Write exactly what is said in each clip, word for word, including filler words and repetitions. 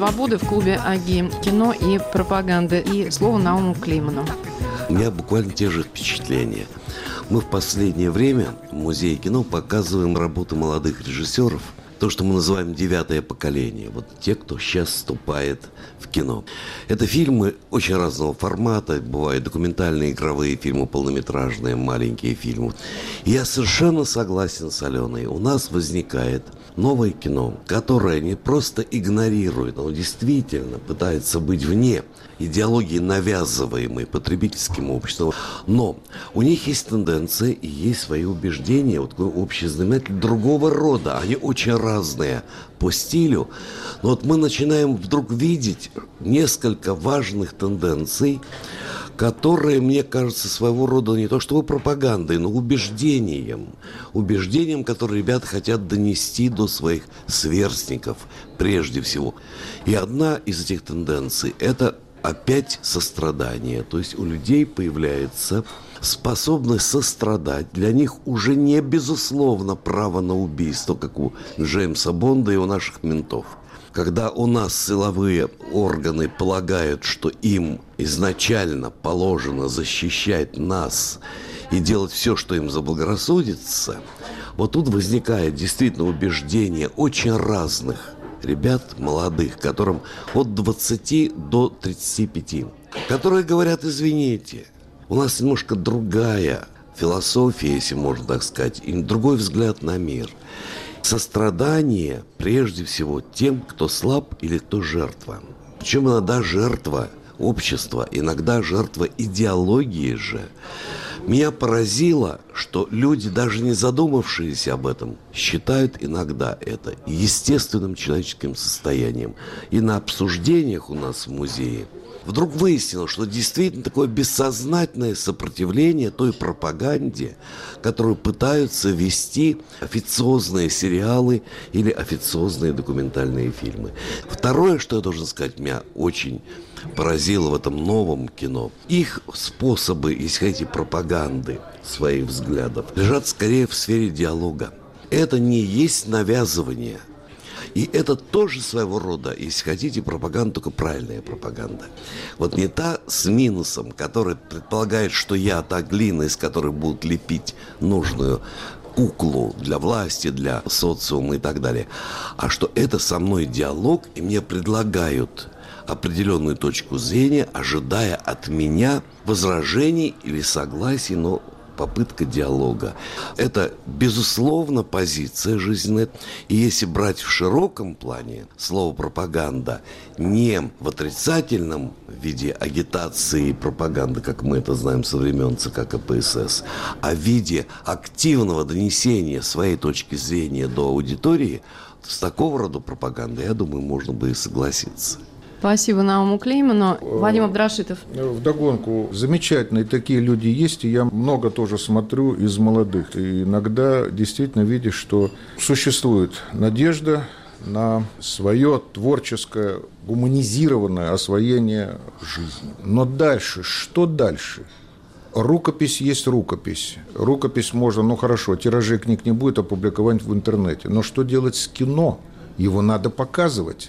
свободы» в клубе АГИ «Кино и пропаганды». И слово Науму Клейману. У меня буквально те же впечатления. Мы в последнее время в Музее кино показываем работы молодых режиссеров. То, что мы называем «девятое поколение». Вот те, кто сейчас вступает в кино. Это фильмы очень разного формата. Бывают документальные, игровые фильмы, полнометражные, маленькие фильмы. И я совершенно согласен с Аленой. У нас возникает новое кино, которое не просто игнорирует, оно действительно пытается быть вне идеологии, навязываемой потребительским обществом. Но у них есть тенденция и есть свои убеждения, вот такой общий знаменатель другого рода. Они очень разные по стилю. Но вот мы начинаем вдруг видеть несколько важных тенденций, которые, мне кажется, своего рода не то чтобы пропагандой, но убеждением. Убеждением, которое ребята хотят донести до своих сверстников прежде всего. И одна из этих тенденций – это опять сострадание. То есть у людей появляется способность сострадать. Для них уже не безусловно право на убийство, как у Джеймса Бонда и у наших ментов. Когда у нас силовые органы полагают, что им изначально положено защищать нас и делать все, что им заблагорассудится, вот тут возникает действительно убеждение очень разных ребят, молодых, которым от двадцати до тридцати пяти, которые говорят: извините, у нас немножко другая философия, если можно так сказать, и другой взгляд на мир. Сострадание прежде всего тем, кто слаб или кто жертва. Причем иногда жертва общества, иногда жертва идеологии же. Меня поразило, что люди, даже не задумавшиеся об этом, считают иногда это естественным человеческим состоянием. И на обсуждениях у нас в музее вдруг выяснилось, что действительно такое бессознательное сопротивление той пропаганде, которую пытаются вести официозные сериалы или официозные документальные фильмы. Второе, что я должен сказать, меня очень поразило в этом новом кино. Их способы, если хотите, пропаганды своих взглядов лежат скорее в сфере диалога. Это не есть навязывание. И это тоже своего рода, если хотите, пропаганда, только правильная пропаганда. Вот не та с минусом, которая предполагает, что я та глина, из которой будут лепить нужную куклу для власти, для социума и так далее. А что это со мной диалог, и мне предлагают определенную точку зрения, ожидая от меня возражений или согласий, но попытка диалога. Это, безусловно, позиция жизненная. И если брать в широком плане слово «пропаганда» не в отрицательном виде агитации и пропаганды, как мы это знаем со времен ЦК КПСС, а в виде активного донесения своей точки зрения до аудитории, с такого рода пропагандой, я думаю, можно бы и согласиться. Спасибо Науму Клейману. Вадим Абдрашитов. Вдогонку, замечательные такие люди есть, и я много тоже смотрю из молодых. И иногда действительно видишь, что существует надежда на свое творческое, гуманизированное освоение жизни. Но дальше, что дальше? Рукопись есть рукопись. Рукопись можно, ну хорошо, тиражей книг не будет, опубликовать в интернете. Но что делать с кино? Его надо показывать.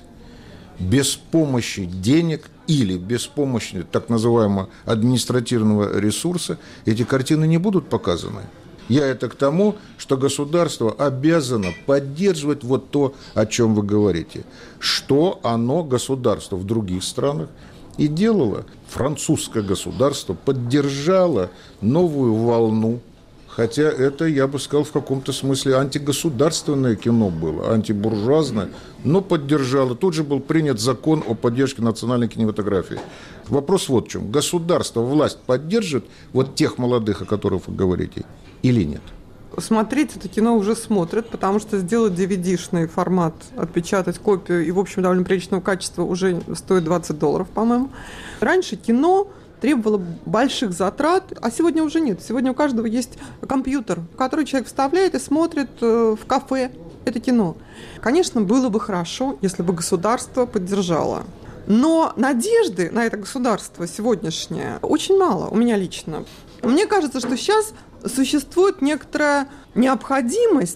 Без помощи денег или без помощи так называемого административного ресурса эти картины не будут показаны. Я это к тому, что государство обязано поддерживать вот то, о чем вы говорите. Что оно, государство, в других странах и делало. Французское государство поддержало новую волну. Хотя это, я бы сказал, в каком-то смысле антигосударственное кино было, антибуржуазное, но поддержало. Тут же был принят закон о поддержке национальной кинематографии. Вопрос вот в чем. Государство, власть поддержит вот тех молодых, о которых вы говорите, или нет? Смотреть это кино уже смотрят, потому что сделать ди ви ди-шный формат, отпечатать копию и, в общем, довольно приличного качества уже стоит двадцать долларов, по-моему. Раньше кино требовало больших затрат, а сегодня уже нет. Сегодня у каждого есть компьютер, в который человек вставляет и смотрит в кафе это кино. Конечно, было бы хорошо, если бы государство поддержало. Но надежды на это государство сегодняшнее очень мало, у меня лично. Мне кажется, что сейчас существует некоторая необходимость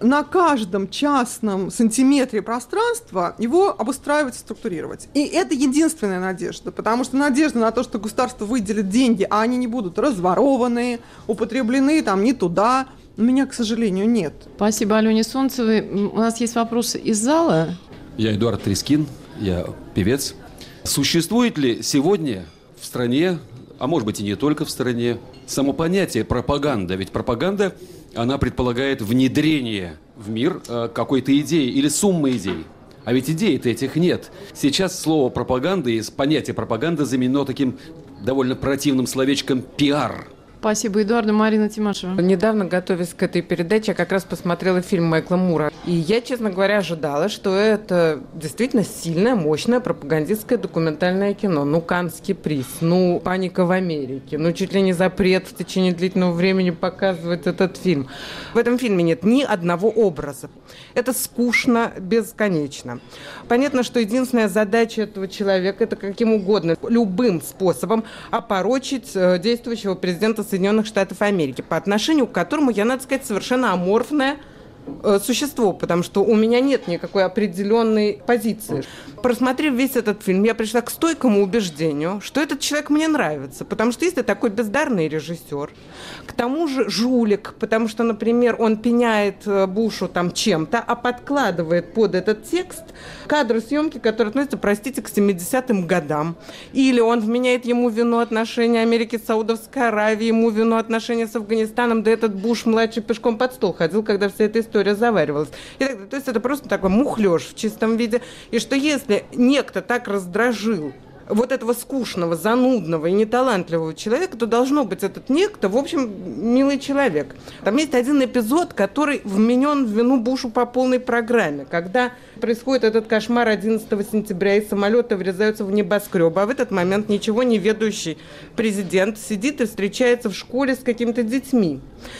на каждом частном сантиметре пространства его обустраивать и структурировать. И это единственная надежда, потому что надежда на то, что государство выделит деньги, а они не будут разворованы, употреблены там не туда, у меня, к сожалению, нет. Спасибо Алене Солнцевой. У нас есть вопросы из зала. Я Эдуард Трескин, я певец. Существует ли сегодня в стране, а может быть и не только в стране, само понятие пропаганда? Ведь пропаганда, она предполагает внедрение в мир какой-то идеи или суммы идей. А ведь идей-то этих нет. Сейчас слово пропаганда и понятие пропаганда заменено таким довольно противным словечком пиар. Спасибо, Эдуарду. Марина Тимашева. Недавно, готовясь к этой передаче, я как раз посмотрела фильм Майкла Мура. И я, честно говоря, ожидала, что это действительно сильное, мощное пропагандистское документальное кино. Ну, Каннский приз, ну, «Паника в Америке», ну, чуть ли не запрет в течение длительного времени показывать этот фильм. В этом фильме нет ни одного образа. Это скучно, бесконечно. Понятно, что единственная задача этого человека – это каким угодно, любым способом опорочить действующего президента Соединенных Штатов Америки, по отношению к которому, я, надо сказать, совершенно аморфное э, существо, потому что у меня нет никакой определенной позиции. Просмотрев весь этот фильм, я пришла к стойкому убеждению, что этот человек мне нравится, потому что если такой бездарный режиссер, к тому же жулик, потому что, например, он пеняет Бушу там чем-то, а подкладывает под этот текст кадры съемки, которые относятся, простите, к семидесятым годам. Или он вменяет ему вину отношения Америки с Саудовской Аравией, ему вину отношения с Афганистаном, да этот Буш-младший пешком под стол ходил, когда вся эта история заваривалась. И так, то есть это просто такой мухлёж в чистом виде. И что если некто так раздражил вот этого скучного, занудного и неталантливого человека, то должно быть этот некто, в общем, милый человек. Там есть один эпизод, который вменен в вину Бушу по полной программе, когда происходит этот кошмар одиннадцатого сентября, и самолеты врезаются в небоскребы, а в этот момент ничего не ведущий президент сидит и встречается в школе с какими-то детьми.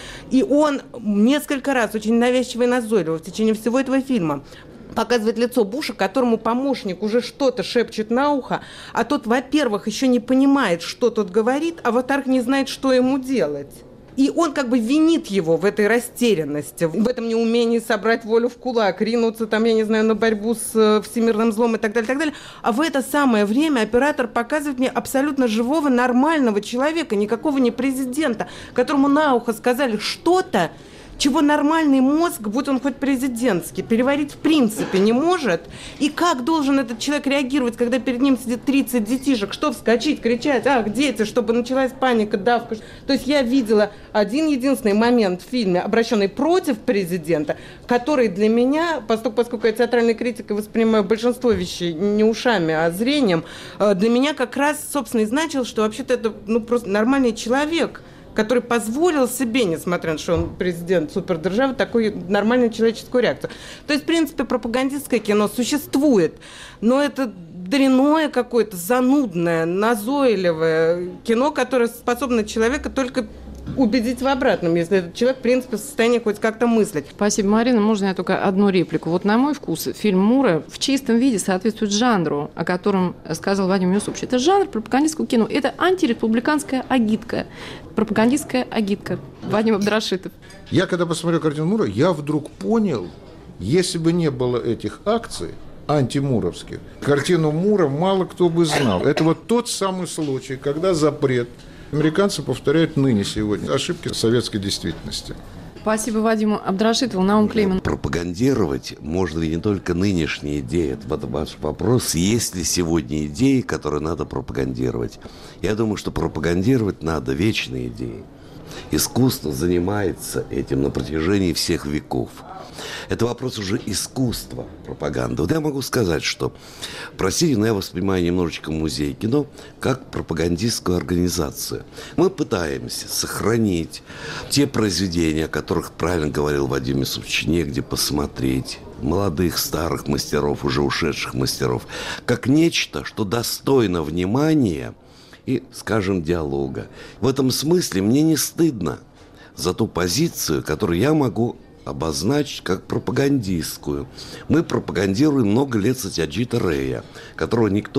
И он несколько раз, очень навязчиво и назойливо в течение всего этого фильма показывает лицо Буша, которому помощник уже что-то шепчет на ухо, а тот, во-первых, еще не понимает, что тот говорит, а во-вторых, не знает, что ему делать. И он как бы винит его в этой растерянности, в этом неумении собрать волю в кулак, ринуться там, я не знаю, на борьбу с всемирным злом и так далее, так далее. А в это самое время оператор показывает мне абсолютно живого, нормального человека, никакого не президента, которому на ухо сказали что-то, чего нормальный мозг, будь он хоть президентский, переварить в принципе не может. И как должен этот человек реагировать, когда перед ним сидит тридцать детишек? Что вскочить, кричать, ах, дети, чтобы началась паника, давка. То есть я видела один единственный момент в фильме, обращенный против президента, который для меня, поскольку, поскольку я театральной критикой воспринимаю большинство вещей не ушами, а зрением, для меня как раз, собственно, и значил, что вообще-то это ну, просто нормальный человек, который позволил себе, несмотря на то, что он президент супердержавы, такую нормальную человеческую реакцию. То есть, в принципе, пропагандистское кино существует, но это дрянное какое-то, занудное, назойливое кино, которое способно человека только убедить в обратном, если этот человек, в принципе, в состоянии хоть как-то мыслить. Спасибо, Марина. Можно я только одну реплику? Вот на мой вкус фильм Мура в чистом виде соответствует жанру, о котором сказал Вадим Юсупович. Это жанр пропагандистского кино. Это антиреспубликанская агитка. Пропагандистская агитка. Вадим Абдрашитов. Я, когда посмотрел картину Мура, я вдруг понял, если бы не было этих акций антимуровских, картину Мура мало кто бы знал. Это вот тот самый случай, когда запрет американцы повторяют ныне сегодня ошибки советской действительности. Спасибо Вадиму Абдрашитову. Наум Клейман. Пропагандировать можно не только нынешние идеи. Это ваш вопрос. Есть ли сегодня идеи, которые надо пропагандировать? Я думаю, что пропагандировать надо вечные идеи. Искусство занимается этим на протяжении всех веков. Это вопрос уже искусства пропаганды. Вот я могу сказать, что, простите, но я воспринимаю немножечко музей кино как пропагандистскую организацию. Мы пытаемся сохранить те произведения, о которых, правильно говорил Вадим Юсупович, негде посмотреть, молодых, старых мастеров, уже ушедших мастеров, как нечто, что достойно внимания и, скажем, диалога. В этом смысле мне не стыдно за ту позицию, которую я могу обозначить как пропагандистскую. Мы пропагандируем много лет Сатьяджита Рэя, которого никто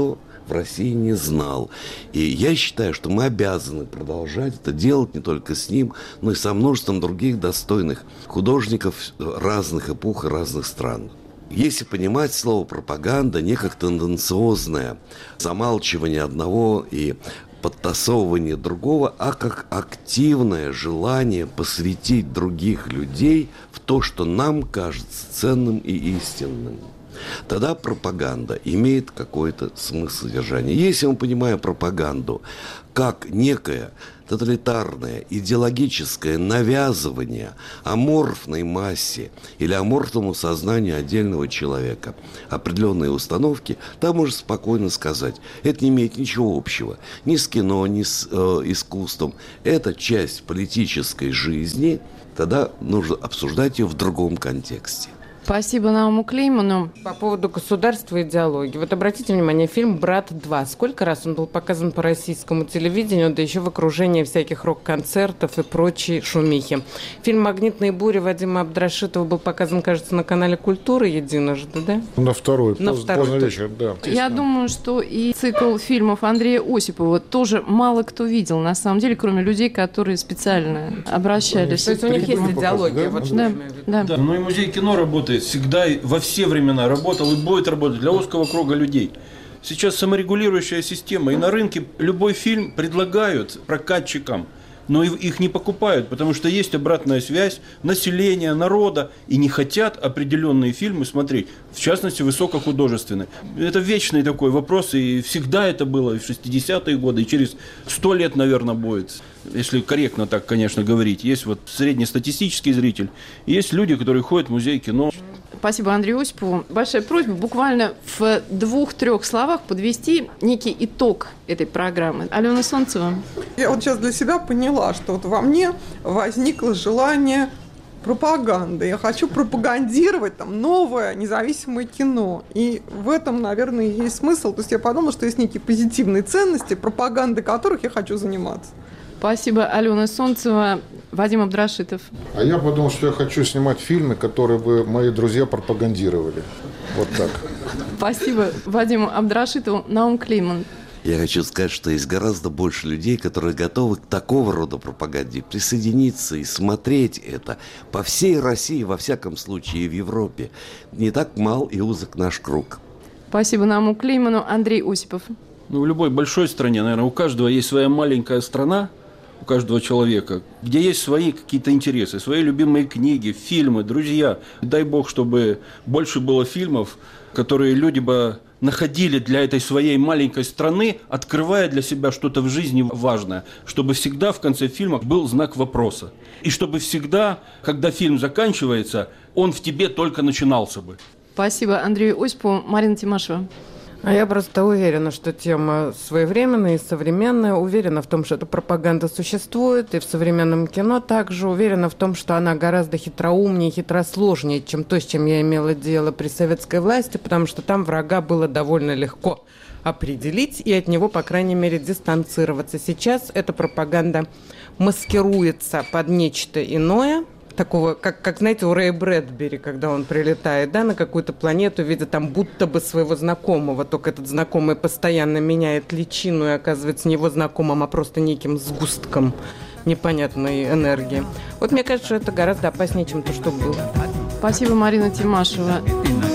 в России не знал. И я считаю, что мы обязаны продолжать это делать не только с ним, но и со множеством других достойных художников разных эпох и разных стран. Если понимать слово «пропаганда» не как тенденциозное замалчивание одного и подтасовывание другого, а как активное желание посвятить других людей в то, что нам кажется ценным и истинным, тогда пропаганда имеет какой-то смысл содержания. Если мы понимаем пропаганду как некое тоталитарное идеологическое навязывание аморфной массе или аморфному сознанию отдельного человека определенные установки, там можно спокойно сказать, это не имеет ничего общего ни с кино, ни с э, искусством. Это часть политической жизни, тогда нужно обсуждать ее в другом контексте. Спасибо Науму Клейману. По поводу государства и идеологии. Вот обратите внимание, фильм «Брат два». Сколько раз он был показан по российскому телевидению, да еще в окружении всяких рок-концертов и прочей шумихи. Фильм «Магнитные бури» Вадима Абдрашитова был показан, кажется, на канале «Культура» единожды, да? На второй, на поз, второй поздно вечером, да. Я думаю, что и цикл фильмов Андрея Осипова тоже мало кто видел, на самом деле, кроме людей, которые специально обращались. То есть у них есть идеология. Да? Вот что Да, я имею в виду. да. Да, ну и музей кино работает всегда, и во все времена работал и будет работать для узкого круга людей. Сейчас саморегулирующая система, и на рынке любой фильм предлагают прокатчикам, но их не покупают, потому что есть обратная связь населения, народа, и не хотят определенные фильмы смотреть, в частности, высокохудожественные. Это вечный такой вопрос, и всегда это было, и в шестидесятые годы, и через сто лет, наверное, будет. Если корректно так, конечно, говорить. Есть вот среднестатистический зритель, и есть люди, которые ходят в музей кино. Спасибо Андрею Осипову. Большая просьба буквально в двух-трех словах подвести некий итог этой программы. Алена Солнцева. Я вот сейчас для себя поняла, что вот во мне возникло желание пропаганды. Я хочу пропагандировать там новое независимое кино. И в этом, наверное, и есть смысл. То есть я подумала, что есть некие позитивные ценности, пропагандой которых я хочу заниматься. Спасибо, Алена Солнцева. Вадим Абдрашитов. А я подумал, что я хочу снимать фильмы, которые бы мои друзья пропагандировали. Вот так. Спасибо Вадиму Абдрашитову. Наум Клейман. Я хочу сказать, что есть гораздо больше людей, которые готовы к такого рода пропаганде присоединиться и смотреть это по всей России, во всяком случае, и в Европе. Не так мал и узок наш круг. Спасибо Науму Клейману. Андрей Осипов. Ну, в любой большой стране, наверное, у каждого есть своя маленькая страна, у каждого человека, где есть свои какие-то интересы, свои любимые книги, фильмы, друзья. Дай бог, чтобы больше было фильмов, которые люди бы находили для этой своей маленькой страны, открывая для себя что-то в жизни важное, чтобы всегда в конце фильма был знак вопроса. И чтобы всегда, когда фильм заканчивается, он в тебе только начинался бы. Спасибо Андрею Осипову. Марина Тимашева. А я просто уверена, что тема своевременная и современная. Уверена в том, что эта пропаганда существует, и в современном кино также. Уверена в том, что она гораздо хитроумнее, хитросложнее, чем то, с чем я имела дело при советской власти, потому что там врага было довольно легко определить и от него, по крайней мере, дистанцироваться. Сейчас эта пропаганда маскируется под нечто иное, такого, как, как, знаете, у Рэя Брэдбери, когда он прилетает, да, на какую-то планету, видя там будто бы своего знакомого, только этот знакомый постоянно меняет личину и оказывается не его знакомым, а просто неким сгустком непонятной энергии. Вот мне кажется, что это гораздо опаснее, чем то, что было. Спасибо, Марина Тимашева.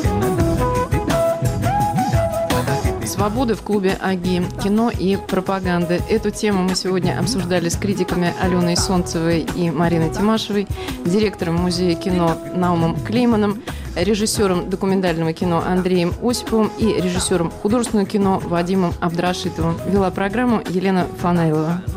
Свобода в клубе АГИ. Кино и пропаганда. Эту тему мы сегодня обсуждали с критиками Аленой Солнцевой и Мариной Тимашевой, директором музея кино Наумом Клейманом, режиссером документального кино Андреем Осиповым и режиссером художественного кино Вадимом Абдрашитовым. Вела программу Елена Фанайлова.